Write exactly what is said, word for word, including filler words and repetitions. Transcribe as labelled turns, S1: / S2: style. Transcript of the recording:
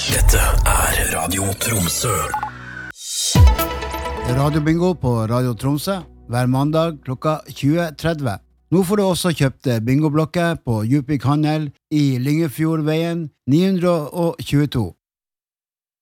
S1: Dette er Radio Tromsø.
S2: Radiobingo på Radio Tromsø hver mandag klokka tjue tretti. Nå får du også kjøpt bingoblokker på Djupvik Handel i Lyngefjordveien ni hundre tjueto.